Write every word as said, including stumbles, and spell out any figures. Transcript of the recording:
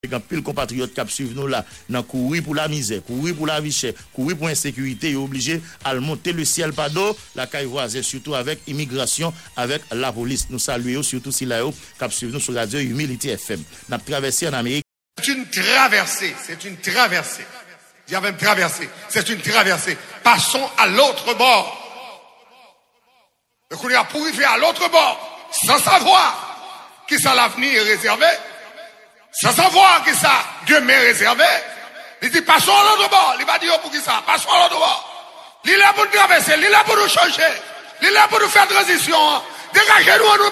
Quand pile compatriotes qui suivent nous là, dans courir pour la misère, courir pour la vie chère, courir pour l'insécurité, ils sont obligés à monter le ciel par d'eau, la caille voisine, surtout avec immigration, avec la police. Nous saluons surtout si là, qui suivent nous sur Radio Humility F M. Nous avons traversé en Amérique. C'est une traversée, c'est une traversée. Il y avait une traversée, c'est une traversée. Passons à l'autre bord. Donc on est pour arriver à l'autre bord, sans savoir qui ça l'avenir est réservé. Sans savoir que ça, Dieu m'est réservé. Il dit, passons à l'autre bord. Il va dire pour qui ça? Passons à l'autre bord. Il est là pour nous traverser, il est là pour nous changer. Il est là pour nous faire transition. Dégagez-nous, nous